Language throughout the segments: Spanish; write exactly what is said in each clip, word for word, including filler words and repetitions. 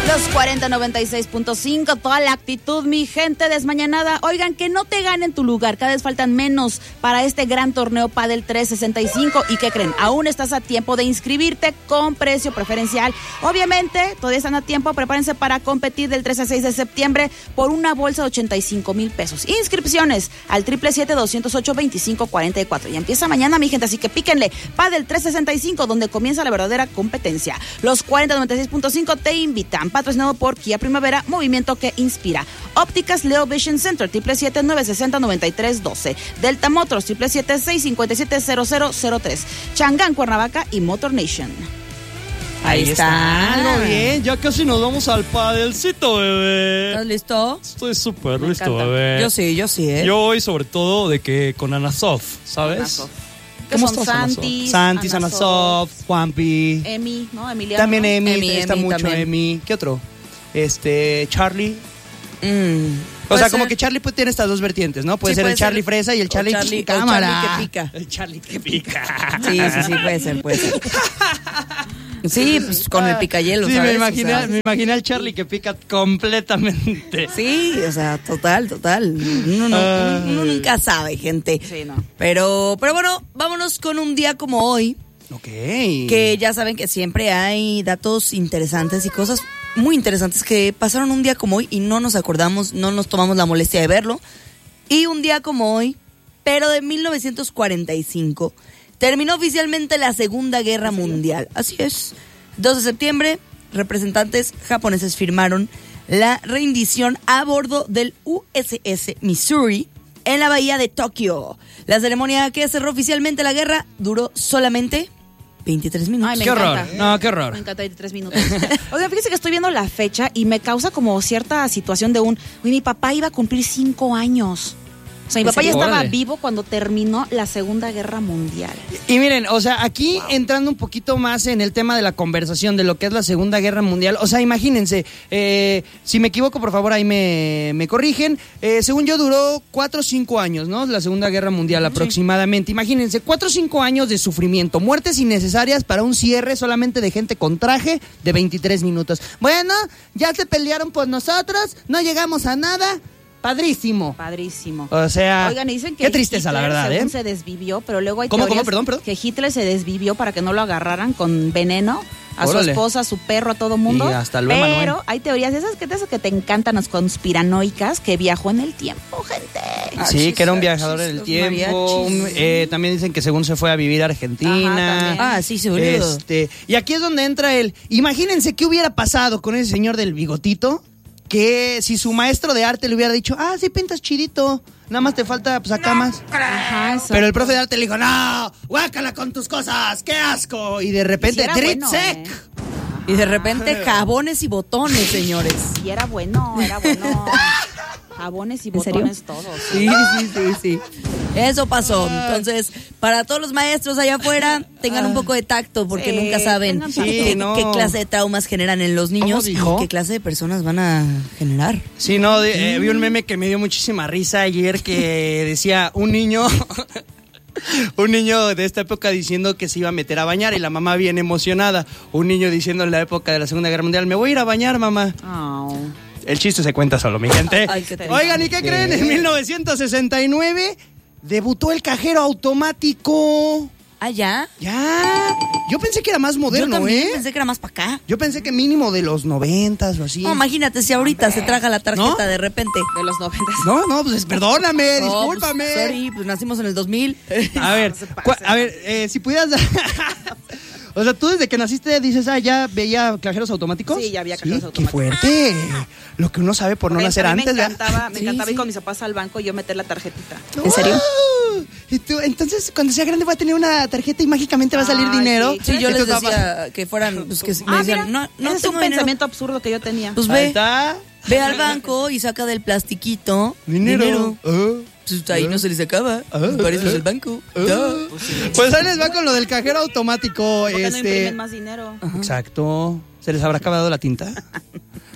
Los cuarenta noventa y seis punto cinco, toda la actitud, mi gente desmañanada. Oigan, que no te ganen tu lugar, cada vez faltan menos para este gran torneo Padel trescientos sesenta y cinco. ¿Y qué creen? Aún estás a tiempo de inscribirte con precio preferencial. Obviamente, todavía están a tiempo, prepárense para competir del tres al seis de septiembre por una bolsa de ochenta y cinco mil pesos. Inscripciones al siete siete siete, dos cero ocho, dos cinco cuatro cuatro. Y empieza mañana, mi gente, así que píquenle. Padel trescientos sesenta y cinco, donde comienza la verdadera competencia. Los cuarenta noventa y seis punto cinco te invitan. Patrocinado por Kia Primavera, movimiento que inspira. Ópticas Leo Vision Center, siete siete siete, nueve seis cero, nueve tres uno dos. Delta Motors, siete siete siete, seis cinco siete, cero cero cero tres. Changán, Cuernavaca y Motor Nation. Ahí, Ahí está. está. Muy bien, ya casi nos vamos al padelcito, bebé. ¿Estás listo? Estoy súper listo, encanta. Bebé. Yo sí, yo sí, ¿eh? Yo hoy sobre todo de que con Anasoft, ¿sabes? Anasoft. ¿Cómo son estás, Santis, Santis, Anasoft, Juanpi. Emi, ¿no? Emiliano. También Emi, Emi está Emi, mucho también. Emi. ¿Qué otro? Este, Charlie. Mm. O sea, ser. como que Charlie pues, tiene estas dos vertientes, ¿no? Puede Sí, ser puede el Charlie ser. fresa y el Charlie, Charlie, cámara. Charlie que pica. El Charlie que pica. Sí, sí, sí, puede ser, puede ser. Sí, pues con el picayelo, sí, ¿sabes? me imaginé, O sea, me imaginé al Charlie que pica completamente. Sí, o sea, total, total. Uno, no, uno, uno nunca sabe, gente. Sí, no. Pero, pero bueno, vámonos con un día como hoy. Ok. Que ya saben que siempre hay datos interesantes y cosas muy interesantes que pasaron un día como hoy y no nos acordamos, no nos tomamos la molestia de verlo. Y un día como hoy, pero de mil novecientos cuarenta y cinco, terminó oficialmente la Segunda Guerra Mundial. Así es. dos de septiembre, representantes japoneses firmaron la rendición a bordo del U S S Missouri en la bahía de Tokio. La ceremonia que cerró oficialmente la guerra duró solamente veintitrés minutos. Ay, me qué encanta. horror. No, qué horror. Me encanta veintitrés minutos. Oigan, fíjense que estoy viendo la fecha y me causa como cierta situación de un... Uy, mi papá iba a cumplir cinco años. O sea, mi papá ya estaba Órale. vivo cuando terminó la Segunda Guerra Mundial. Y miren, o sea, aquí wow. entrando un poquito más en el tema de la conversación de lo que es la Segunda Guerra Mundial, o sea, imagínense, eh, si me equivoco, por favor, ahí me, me corrigen, eh, según yo duró cuatro o cinco años, ¿no? La Segunda Guerra Mundial aproximadamente. Sí. Imagínense, cuatro o cinco años de sufrimiento, muertes innecesarias para un cierre solamente de gente con traje de veintitrés minutos. Bueno, ya se pelearon por nosotros, no llegamos a nada. Padrísimo. Padrísimo. O sea, oigan, dicen que qué tristeza, Hitler, la verdad, según ¿eh? se desvivió, pero luego hay ¿Cómo, teorías cómo? Perdón, perdón. que Hitler se desvivió para que no lo agarraran con veneno a Órale. su esposa, a su perro, a todo mundo. Y hasta luego, pero Manuel. hay teorías esas que, esas que te encantan, las conspiranoicas, que viajó en el tiempo, gente. Ah, sí, que era un viajador en el tiempo. Un, eh, también dicen que según se fue a vivir a Argentina. Ajá, ah, sí, seguro. Este, y aquí es donde entra él. Imagínense qué hubiera pasado con ese señor del bigotito. Que si su maestro de arte le hubiera dicho, ah, sí pintas chidito, nada más te falta pues acá no, más. Ajá, eso. Pero el profe de arte le dijo, no, guácala con tus cosas, qué asco. Y de repente, si Drit bueno, Sec. ¿eh? Y de repente jabones y botones, señores. Y era bueno, era bueno. Jabones y botones todos. Sí, sí, sí, sí. Eso pasó. Entonces, para todos los maestros allá afuera, tengan un poco de tacto porque sí, nunca saben sí, qué, no. qué clase de traumas generan en los niños y qué clase de personas van a generar. Sí, no, de, eh, vi un meme que me dio muchísima risa ayer que decía un niño... Un niño de esta época diciendo que se iba a meter a bañar y la mamá bien emocionada. Un niño diciendo en la época de la Segunda Guerra Mundial, me voy a ir a bañar, mamá. Oh. El chiste se cuenta solo, mi gente. Ay, qué Oigan, ¿y qué creen? En mil novecientos sesenta y nueve debutó el cajero automático. ¿Ah, ya? Ya. Yo pensé que era más moderno, Yo también ¿eh? pensé que era más para acá. Yo pensé que mínimo de los noventas o así. No, imagínate si ahorita se traga la tarjeta ¿No? de repente. De los noventas. No, no, pues perdóname, No, discúlpame. Pues, sorry, pues nacimos en el dos mil. A ver, cua- a ver, eh, si pudieras dar... O sea, tú desde que naciste dices, ah, ¿ya veía cajeros automáticos? Sí, ya había cajeros Sí, automáticos. Qué fuerte. Lo que uno sabe por no Porque nacer a mí antes, Me ¿verdad? encantaba, me Sí, encantaba sí. ir con mis papás al banco y yo meter la tarjetita. ¿En serio? ¡Wow! Y tú, entonces, cuando sea grande voy a tener una tarjeta y mágicamente va a salir Ay, dinero. sí, Sí, yo Y les tú, papá, decía que fueran, pues que me Ah, decían, mira, no, no ese es tengo un dinero. pensamiento absurdo que yo tenía. Pues ahí ve, está. ve al banco y saca del plastiquito Dinero. Ah, Pues ahí ah, no se les acaba. Ah, Pues para eso es ah, el banco. ah. No. Pues ahí les va con lo del cajero automático. ¿Por qué no este... imprimen más dinero? Exacto. ¿Se les habrá acabado la tinta?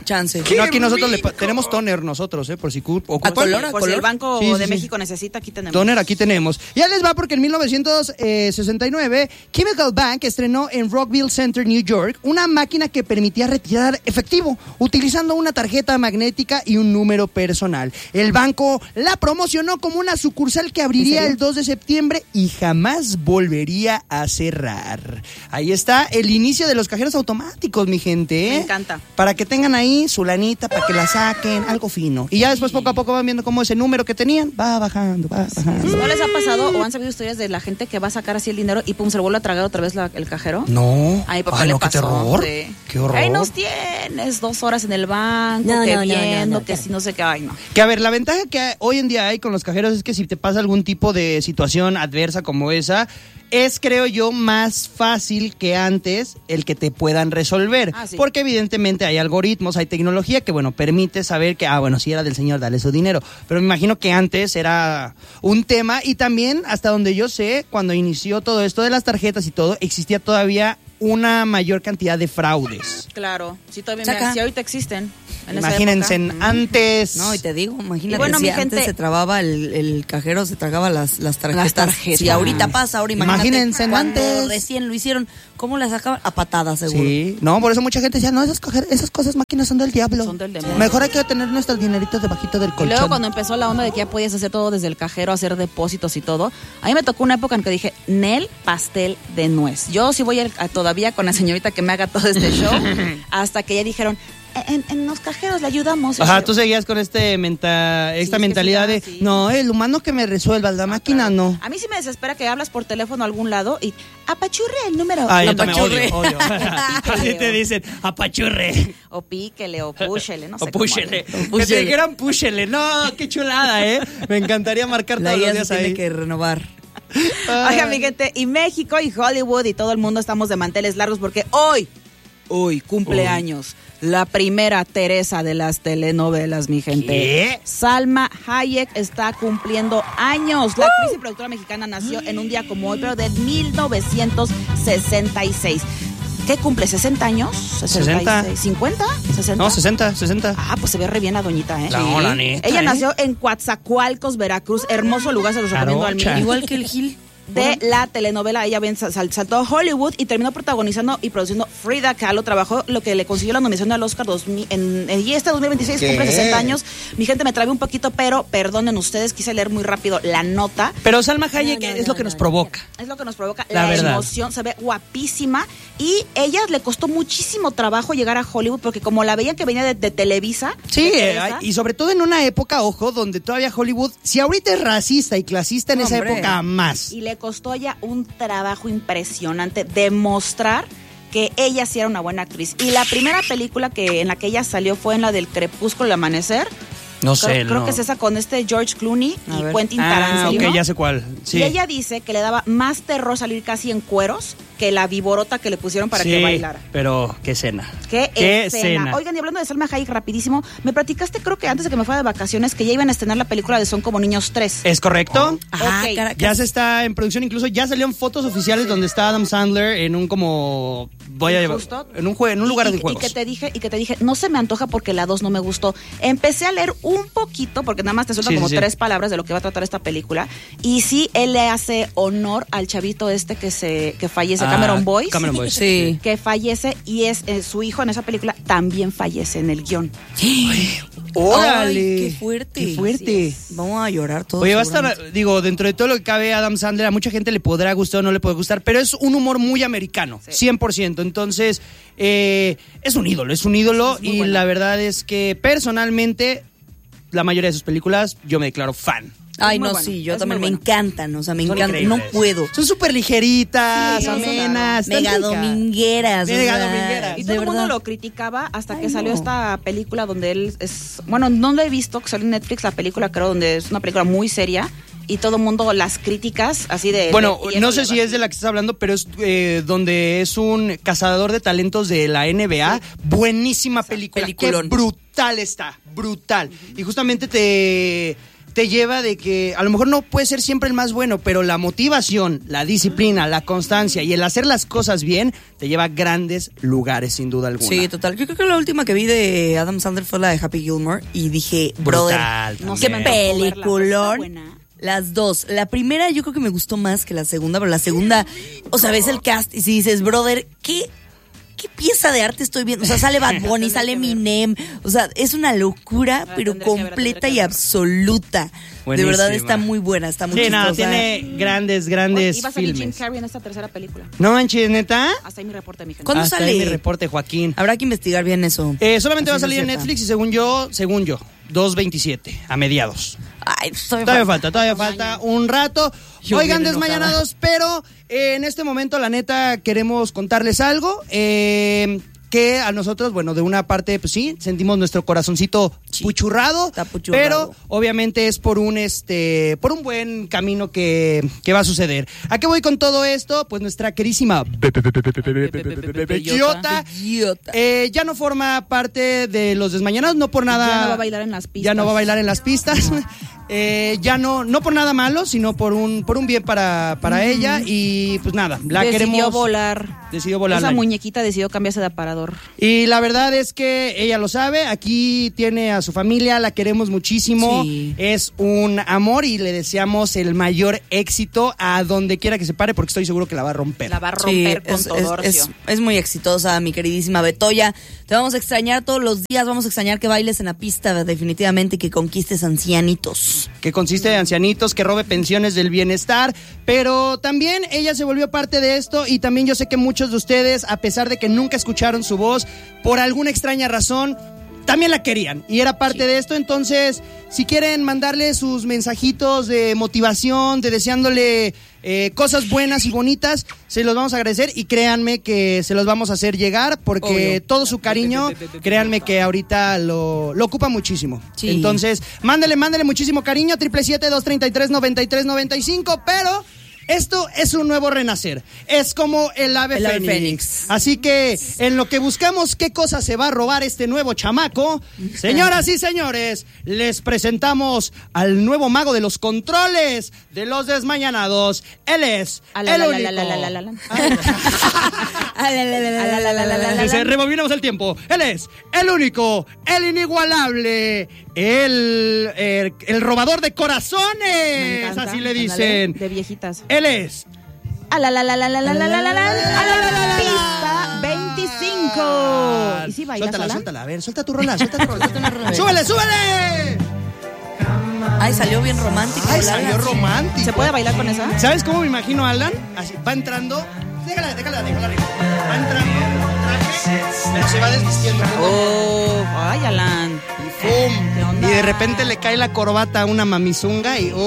Chance. No, aquí nosotros le pa- tenemos toner nosotros, ¿eh? Por si cu- ocupan. ¿A color? ¿A Por si color? el Banco Sí, sí, de sí. México necesita, aquí tenemos. Toner, aquí tenemos. Ya les va porque en mil novecientos sesenta y nueve, Chemical Bank estrenó en Rockville Center, New York, una máquina que permitía retirar efectivo utilizando una tarjeta magnética y un número personal. El banco la promocionó como una sucursal que abriría el dos de septiembre y jamás volvería a cerrar. Ahí está el inicio de los cajeros automáticos, mi gente. ¿eh? Me encanta. Para que tengan ahí su lanita, para que la saquen, algo fino. Y ya después poco a poco van viendo cómo ese número que tenían va bajando, va bajando. ¿No les ha pasado o han sabido historias de la gente que va a sacar así el dinero y pum, se lo vuelve a tragar otra vez la- el cajero? No. A mi papá Ay, le no, qué pasó. terror. Sí. Qué horror. Ahí nos tienes dos horas en el banco, No, que no, no, viendo, no, no, que no. si no sé qué, ay no. Que a ver, la ventaja que hoy en día hay con los cajeros es que si te pasa algún tipo de situación adversa como esa, es, creo yo, más fácil que antes el que te puedan resolver. Ah, sí. Porque evidentemente hay algoritmos, hay tecnología que, bueno, permite saber que, ah, bueno, si era del señor, dale su dinero. Pero me imagino que antes era un tema y también, hasta donde yo sé, cuando inició todo esto de las tarjetas y todo, existía todavía una mayor cantidad de fraudes. Claro, sí, todavía Saca. me, sí, ahorita existen. En esa Imagínense, época. en antes... No, y te digo, imagínate, Y bueno, si mi antes gente- se trababa el, el cajero, se tragaba las, las tarjetas. Las tarjetas. Si ahorita pasa, ahora imagínate. Imagínense cuando antes. recién lo hicieron, ¿cómo las sacaban? A patadas, seguro. Sí, no, por eso mucha gente decía, no, esas, coger, esas cosas máquinas son del diablo. Son del demonio. Mejor hay que tener nuestros dineritos debajito del Y colchón. luego cuando empezó la onda de que ya podías hacer todo desde el cajero, hacer depósitos y todo, a mí me tocó una época en que dije, Nel, pastel de nuez. Yo sí voy a, a todavía con la señorita que me haga todo este show, hasta que ya dijeron, en, en los cajeros le ayudamos. Ajá, Y yo, tú seguías con este menta, esta es que mentalidad sí, de, ah, sí. no, el humano que me resuelva, la máquina no. A mí sí me desespera que hablas por teléfono a algún lado y apachurre el número. Ah, Lo yo también apachurre. odio, odio. Así te dicen, apachurre. O píquele, o púchele, no sé O púchele. cómo. Que púchele. te dijeran púchele. No, qué chulada, ¿eh? Me encantaría marcar La todos los I A días se tiene ahí. que renovar. Oiga, mi gente, y México y Hollywood y todo el mundo estamos de manteles largos porque hoy, hoy, cumpleaños, la primera Teresa de las telenovelas, mi gente. ¿Qué? Salma Hayek está cumpliendo años. La actriz y productora mexicana nació en un día como hoy, pero de mil novecientos sesenta y seis. ¿Qué cumple? ¿sesenta años? sesenta. ¿cincuenta? ¿sesenta? No, sesenta, sesenta. Ah, pues se ve re bien la doñita, ¿eh? La- no, la neta, Ella ¿eh? nació en Coatzacoalcos, Veracruz. Hermoso lugar, se los recomiendo al Jarocha. mil. Igual que el Gil. De la telenovela, ella bien sal- saltó a Hollywood y terminó protagonizando y produciendo Frida Kahlo. Trabajó lo que le consiguió la nominación al Oscar dos mil, en, en- y este dos mil veintiséis ¿Qué? cumple sesenta años. Mi gente, me trabé un poquito, pero perdonen ustedes, quise leer muy rápido la nota. Pero Salma Hayek No, no, es no, lo que nos no. provoca. Es lo que nos provoca La la, verdad. emoción, se ve guapísima y ella le costó muchísimo trabajo llegar a Hollywood porque como la veían que venía de, de Televisa. Sí, de eh, Televisa, y sobre todo en una época, ojo, donde todavía Hollywood, si ahorita es racista y clasista, en esa Hombre. época más. y le costó a ella un trabajo impresionante demostrar que ella sí era una buena actriz. Y la primera película que en la que ella salió fue en la del Crepúsculo, el amanecer. No Creo, sé, creo no. que es esa con este George Clooney A y ver. Quentin Ah, Tarantino. ok, ya sé cuál. Sí. Y ella dice que le daba más terror salir casi en cueros que la viborota que le pusieron para Sí, que bailara. pero qué escena. Qué, Qué escena. escena. Oigan, y hablando de Salma Hayek, rapidísimo, me platicaste, creo que antes de que me fuera de vacaciones, que ya iban a estrenar la película de Son como niños tres. ¿Es correcto? Ah, Ok. Caracas. Ya se está en producción, incluso ya salieron fotos oficiales donde está Adam Sandler en un como voy a llevar Justo. en un jue- en un Y- lugar y, de y juegos. que te dije y que te dije no se me antoja porque la dos no me gustó. Empecé a leer un poquito porque nada más te suelta Sí, como sí, sí. tres palabras de lo que va a tratar esta película y sí él le hace honor al chavito este que se que fallece, Ah, Cameron Boyce. Cameron Boyce. Sí. Que fallece y es eh, su hijo en esa película también fallece en el guión. ¡Órale! Ay, qué fuerte. ¡Qué fuerte! Vamos a llorar todos. Oye, va a estar, seguramente. digo, dentro de todo lo que cabe Adam Sandler, a mucha gente le podrá gustar o no le puede gustar, pero es un humor muy americano, Sí. cien por ciento. Entonces, eh, es un ídolo, es un ídolo Es muy y bueno. la verdad es que personalmente, la mayoría de sus películas, yo me declaro fan. Ay, muy no, bueno, sí, yo es también me muy bueno. encantan, o sea, me Son encantan, no increíbles. puedo. Son súper ligeritas, Sí, amenas. Mega están ricas. domingueras. o Mega sea, domingueras. Y de todo el mundo verdad. lo criticaba hasta Ay, que salió no. esta película donde él es... Bueno, no lo he visto, que salió en Netflix la película, creo, donde es una película muy seria. Y todo el mundo las críticas así de... Bueno, de- y no eso sé le si va- es de la que estás hablando, pero es eh, donde es un cazador de talentos de la N B A. Buenísima película. Qué peliculón. brutal está, brutal. Y justamente te, te lleva de que a lo mejor no puede ser siempre el más bueno, pero la motivación, la disciplina, la constancia y el hacer las cosas bien te lleva a grandes lugares, sin duda alguna. Sí, total. Yo creo que la última que vi de Adam Sandler fue la de Happy Gilmore y dije, brother, Brutal, No qué se me antojó verla, pero está peliculón. buena. Las dos. La primera yo creo que me gustó más que la segunda, pero la segunda, o sea, ves el cast y si dices, brother, ¿qué, qué pieza de arte estoy viendo? O sea, sale Bad Bunny, sale Eminem, o sea, es una locura, Ah, pero tendré que ver, completa tendré que y ver. absoluta. Buenísima. De verdad está muy buena, está muy Sí, no, chistosa. tiene grandes, grandes Iba a salir Jim filmes. Carrey en esta tercera película. No manches, ¿neta? Hasta ahí mi reporte, mi gente. ¿Cuándo Hasta sale? ahí mi reporte, Joaquín. Habrá que investigar bien eso. Eh, solamente va a Así no salir en es cierta. Netflix y según yo, según yo, dos veintisiete, a mediados. Ay, todavía Todavía falta. falta, todavía falta un rato. Yo Oigan, bien desmañanados, pero eh, en este momento, la neta, queremos contarles algo. Eh, que a nosotros, bueno, de una parte, pues sí, sentimos nuestro corazoncito Sí. puchurrado, Está puchurrado. pero obviamente es por un este, por un buen camino que, que va a suceder. ¿A qué voy con todo esto? Pues nuestra querísima Bellota Idiota. eh, ya no forma parte de los desmañanados, no por nada. Ya no va a bailar en las pistas. Ya no va a bailar en las pistas. Eh, ya no, no por nada malo, sino por un, por un bien para, para ella. Y pues nada, la decidió queremos. volar. Decidió volar. Esa la- muñequita decidió cambiarse de aparador. Y la verdad es que ella lo sabe, aquí tiene a su familia, la queremos muchísimo, Sí. es un amor y le deseamos el mayor éxito a donde quiera que se pare porque estoy seguro que la va a romper. La va a romper Sí, con es, todo es- Orcio. es- es muy exitosa, mi queridísima Betoya. Te vamos a extrañar todos los días, vamos a extrañar que bailes en la pista, definitivamente, y que conquistes ancianitos. Que consiste de ancianitos, que robe pensiones del bienestar, pero también ella se volvió parte de esto y también yo sé que muchos de ustedes, a pesar de que nunca escucharon su voz, por alguna extraña razón, también la querían y era parte de esto. Entonces, si quieren mandarle sus mensajitos de motivación, de deseándole eh, cosas buenas y bonitas, se los vamos a agradecer y créanme que se los vamos a hacer llegar porque Obvio. todo su cariño, créanme que ahorita lo, lo ocupa muchísimo. Sí. Entonces, mándele, mándele muchísimo cariño, siete siete siete, dos tres tres, nueve tres nueve cinco, pero esto es un nuevo renacer. Es como el ave, El ave fénix. fénix. Así que, en lo que buscamos qué cosa se va a robar este nuevo chamaco, señoras y señores, les presentamos al nuevo mago de los controles de los desmañanados. Él es A la, el la, la, único. la, la, la, la, la. Ah, la, la, la, la, la, la, la, la, la. Dice, rebobinamos el tiempo. Él es el único, el inigualable, el, el, el robador de corazones. Me encanta. Así le Ándale, dicen. de viejitas. Él es A la la la la la la la la la la a la pista veinticinco. ¿Y si bailas, Suéltala, Alan? suéltala. A ver, suelta tu rola, suelta tu rola. ¡Súbele, súbele! Ay, salió bien romántico. Ay, la salió verdad. romántico. ¿Se puede bailar con esa? ¿Sabes cómo me imagino a Alan? Así, va entrando. Déjala, déjala, déjala. Va entrando con traje, pero se va desvistiendo. Oh, ay, Alan. Y ¡pum! ¿Qué onda? Y de repente le cae la corbata a una mamizunga y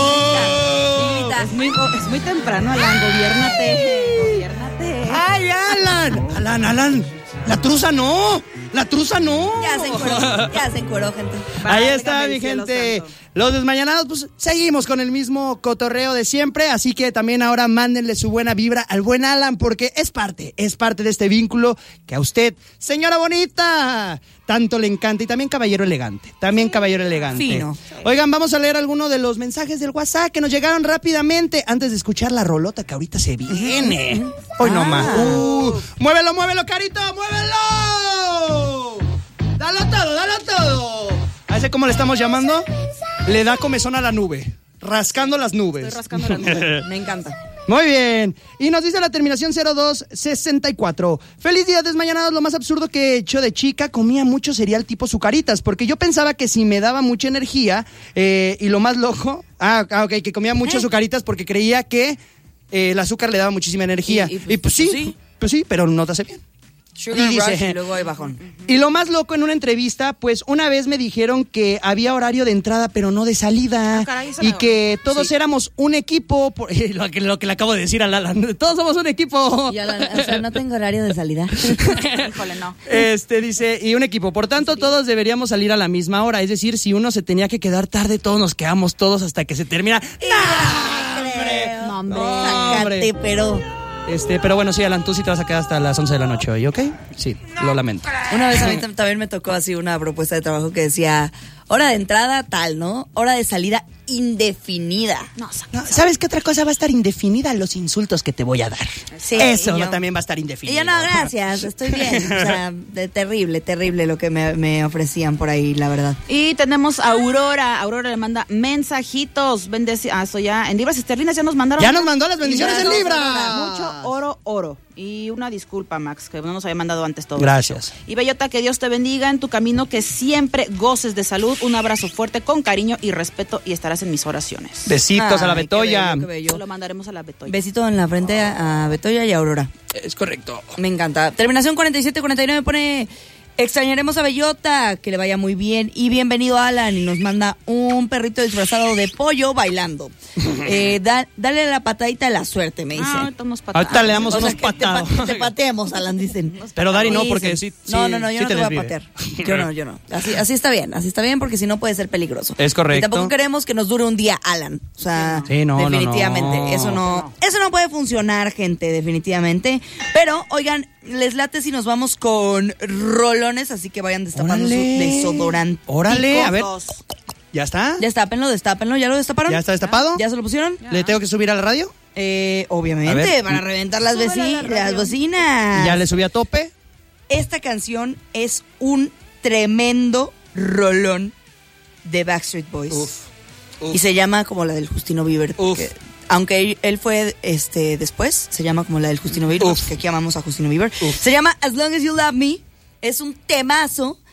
¡oh! Grita. Es muy, es muy temprano, Alan. Gobiérnate. Gobiérnate. ¡Ay, Alan! Alan, Alan. La truza no. La truza no. Ya se encueró, ya se encueró, gente. Ahí Válgame está, el mi cielo gente. santo. Los desmañanados, pues seguimos con el mismo cotorreo de siempre. Así que también ahora mándenle su buena vibra al buen Alan, porque es parte, es parte de este vínculo que a usted, señora bonita, tanto le encanta. Y también caballero elegante. También caballero elegante. Fino. Oigan, vamos a leer algunos de los mensajes del WhatsApp que nos llegaron rápidamente antes de escuchar la rolota que ahorita se viene. Hoy no más. Uh, muévelo, muévelo, carito, muévelo. Dalo todo, dalo todo. ¿A ese cómo le estamos llamando? Le da comezón a la nube. Rascando las nubes. Estoy rascando la nube. Me encanta. Muy bien. Y nos dice la terminación cero dos sesenta y cuatro. Feliz día, desmañanados. Lo más absurdo que he hecho de chica, comía mucho cereal tipo Zucaritas, porque yo pensaba que si me daba mucha energía, eh, y lo más loco, ah, ah, ok, que comía muchas Zucaritas porque creía que eh, el azúcar le daba muchísima energía. Y- Y, y pues- pues, sí, pues sí. pues sí, pero no te hace bien. Sugar Y dice- rush y luego hay bajón. Y lo más loco en una entrevista, pues una vez me dijeron que había horario de entrada, pero no de salida. Ah, caray, eso y no. que todos Sí. éramos un equipo. Por, lo, que, lo que le acabo de decir a Alan. Todos somos un equipo. Y Alan, o sea, no tengo horario de salida. Híjole, no. Este dice, y un equipo. Por tanto, todos deberíamos salir a la misma hora. Es decir, si uno se tenía que quedar tarde, todos nos quedamos todos hasta que se termina. ¡No, hombre! No, hombre. No, hombre. Sácate, pero... Este, pero bueno, sí, Alan, tú sí te vas a quedar hasta las once de la noche hoy, ¿ok? Sí, lo lamento. Una vez a mí tam- también me tocó así una propuesta de trabajo que decía, hora de entrada tal, ¿no? Hora de salida indefinida. No, No, ¿sabes qué otra cosa va a estar indefinida? Los insultos que te voy a dar. Sí, Eso y yo- también va a estar Y indefinido. yo, no, gracias, estoy bien. O sea, de terrible, terrible lo que me, me ofrecían por ahí, la verdad. Y tenemos a Aurora. Aurora le manda mensajitos. Bendeci ah, eso ya. En libras esterlinas ya nos mandaron. Ya nos mandó las bendiciones Ya en nos libra. mandaron Mucho oro, oro. Y una disculpa, Max, que no nos había mandado antes todo. Gracias. esto. Y Bellota, que Dios te bendiga en tu camino, que siempre goces de salud. Un abrazo fuerte, con cariño y respeto, y estarás en mis oraciones. Besitos a la Ay, qué Betoya. bello, qué bello. Se lo mandaremos a la Betoya. Besito en la frente a, a Betoya y a Aurora. Es correcto. Me encanta. Terminación cuarenta y siete cuarenta y nueve pone... Extrañaremos a Bellota, que le vaya muy bien. Y bienvenido Alan, y nos manda un perrito disfrazado de pollo bailando. Eh, da- dale la patadita de la suerte, me dice. Ah, ahorita unos patadas. Ahorita le damos O sea, unos que te, pa- patados. te pateemos, Alan, dicen. Pero Dari no, Dicen. porque sí, sí- No, no, no, yo sí no te te voy a desvive. patear. Yo no, yo no. Así, así está bien, así está bien, porque si no puede ser peligroso. Es correcto. Y tampoco queremos que nos dure un día Alan. O sea, Sí, no, no, definitivamente. no. Eso no, eso no puede funcionar, gente, definitivamente. Pero, oigan, les late si nos vamos con rolones, así que vayan destapando su Órale. desodorante. Órale, a ver. Dos. ¿Ya está? Ya destápenlo, destápenlo. ¿Ya lo destaparon? ¿Ya está destapado? ¿Ya se lo pusieron? ¿Le tengo que subir a la radio? Eh, A obviamente, ver. para reventar las, Súbele a veci- la radio. las bocinas. ¿Ya le subí a tope? Esta canción es un tremendo rolón de Backstreet Boys. Uf, uf. Y se llama como la del Justino Bieber. Uf. que- aunque él, él fue este después, se llama como la del Justino Bieber, Uf. que aquí amamos a Justino Bieber. Uf. Se llama As Long As You Love Me. Es un temazo.